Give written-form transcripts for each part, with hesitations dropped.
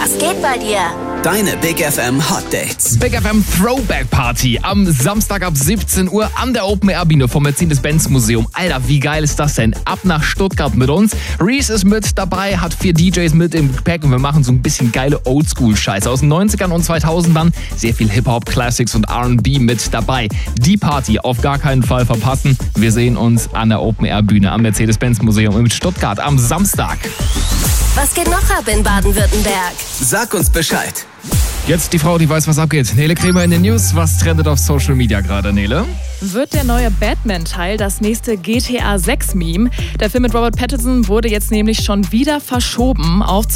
Was geht bei dir? Deine Big FM Hot Dates. Big FM Throwback Party am Samstag ab 17 Uhr an der Open-Air-Bühne vom Mercedes-Benz-Museum. Alter, wie geil ist das denn? Ab nach Stuttgart mit uns. Reese ist mit dabei, hat 4 DJs mit im Gepäck und wir machen so ein bisschen geile Oldschool-Scheiße aus den 90ern und 2000ern. Sehr viel Hip-Hop, Classics und R&B mit dabei. Die Party auf gar keinen Fall verpassen. Wir sehen uns an der Open-Air-Bühne am Mercedes-Benz-Museum in Stuttgart am Samstag. Was geht noch ab in Baden-Württemberg? Sag uns Bescheid. Jetzt die Frau, die weiß, was abgeht. Nele Kremer in den News. Was trendet auf Social Media gerade, Nele? Wird der neue Batman-Teil das nächste GTA 6-Meme? Der Film mit Robert Pattinson wurde jetzt nämlich schon wieder verschoben auf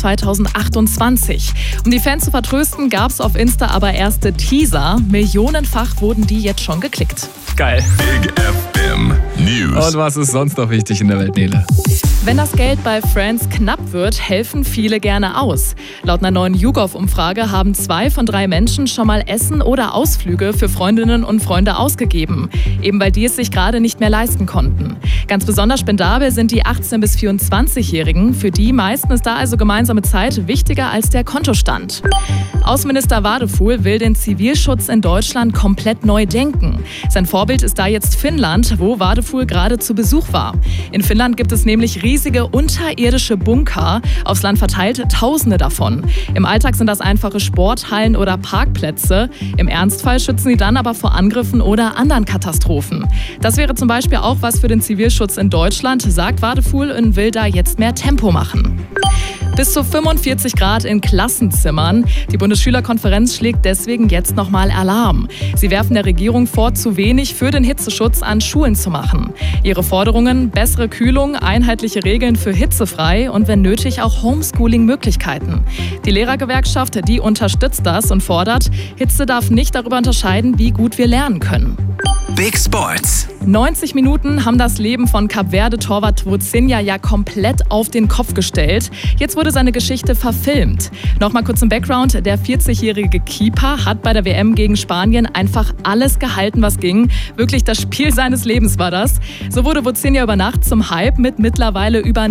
2028. Um die Fans zu vertrösten, gab es auf Insta aber erste Teaser. Millionenfach wurden die jetzt schon geklickt. Geil. Big FM News. Und was ist sonst noch wichtig in der Welt, Nele? Wenn das Geld bei Friends knapp wird, helfen viele gerne aus. Laut einer neuen YouGov-Umfrage haben 2 von 3 Menschen schon mal Essen oder Ausflüge für Freundinnen und Freunde ausgegeben. Eben weil die es sich gerade nicht mehr leisten konnten. Ganz besonders spendabel sind die 18- bis 24-Jährigen. Für die meisten ist da also gemeinsame Zeit wichtiger als der Kontostand. Außenminister Wadefuhl will den Zivilschutz in Deutschland komplett neu denken. Sein Vorbild ist da jetzt Finnland, wo Wadefuhl gerade zu Besuch war. In Finnland gibt es nämlich riesige unterirdische Bunker, aufs Land verteilt Tausende davon. Im Alltag sind das einfache Sporthallen oder Parkplätze. Im Ernstfall schützen sie dann aber vor Angriffen oder anderen Katastrophen. Das wäre zum Beispiel auch was für den Zivilschutz in Deutschland, sagt Wadefuhl und will da jetzt mehr Tempo machen. Bis zu 45 Grad in Klassenzimmern. Die Bundesschülerkonferenz schlägt deswegen jetzt nochmal Alarm. Sie werfen der Regierung vor, zu wenig für den Hitzeschutz an Schulen zu machen. Ihre Forderungen: bessere Kühlung, einheitliche Regeln für hitzefrei und wenn nötig auch Homeschooling-Möglichkeiten. Die Lehrergewerkschaft, die unterstützt das und fordert, Hitze darf nicht darüber unterscheiden, wie gut wir lernen können. Big Sports. 90 Minuten haben das Leben von Kap-Verde-Torwart Vozinha ja komplett auf den Kopf gestellt. Jetzt wurde seine Geschichte verfilmt. Nochmal kurz im Background. Der 40-jährige Keeper hat bei der WM gegen Spanien einfach alles gehalten, was ging. Wirklich das Spiel seines Lebens war das. So wurde Vozinha über Nacht zum Hype mit mittlerweile über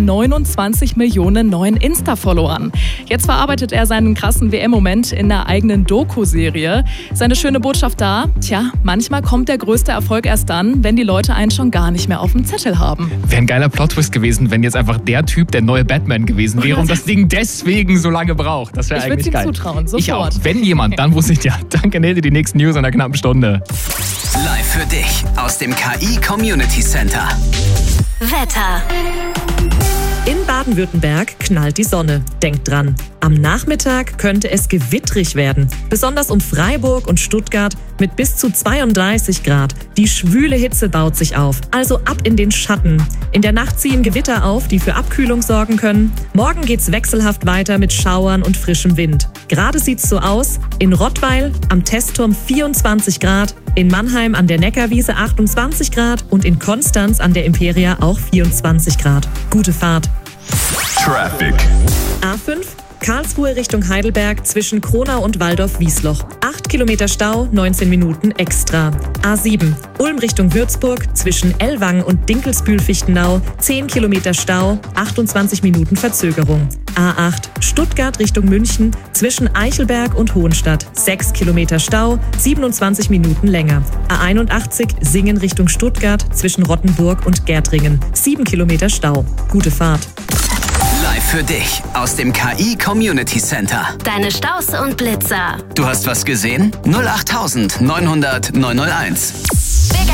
29 Millionen neuen Insta-Followern. Jetzt verarbeitet er seinen krassen WM-Moment in einer eigenen Doku-Serie. Seine schöne Botschaft da: Tja, manchmal kommt der größte Erfolg erst dann, wenn die Leute einen schon gar nicht mehr auf dem Zettel haben. Wäre ein geiler Plot-Twist gewesen, wenn jetzt einfach der Typ der neue Batman gewesen wäre und das Ding deswegen so lange braucht. Das wäre eigentlich geil. Ich würde es ihm zutrauen, sofort. Ich auch. Wenn jemand, dann wusste ich ja. Danke, Nele, die nächsten News in einer knappen Stunde. Live für dich aus dem KI Community Center. Wetter. In Baden-Württemberg knallt die Sonne. Denkt dran, am Nachmittag könnte es gewittrig werden. Besonders um Freiburg und Stuttgart mit bis zu 32 Grad. Die schwüle Hitze baut sich auf, also ab in den Schatten. In der Nacht ziehen Gewitter auf, die für Abkühlung sorgen können. Morgen geht's wechselhaft weiter mit Schauern und frischem Wind. Gerade sieht's so aus: in Rottweil am Testturm 24 Grad, in Mannheim an der Neckarwiese 28 Grad und in Konstanz an der Imperia auch 24 Grad. Gute Fahrt. Traffic. A5 Karlsruhe Richtung Heidelberg zwischen Kronau und Waldorf-Wiesloch. 8 Kilometer Stau, 19 Minuten extra. A7 Ulm Richtung Würzburg zwischen Ellwangen und Dinkelsbühl-Fichtenau. 10 Kilometer Stau, 28 Minuten Verzögerung. A8 Stuttgart Richtung München zwischen Eichelberg und Hohenstadt. 6 Kilometer Stau, 27 Minuten länger. A81 Singen Richtung Stuttgart zwischen Rottenburg und Gärtringen. 7 Kilometer Stau. Gute Fahrt. Live für dich aus dem KI Community Center. Deine Staus und Blitzer. Du hast was gesehen? 08900 901.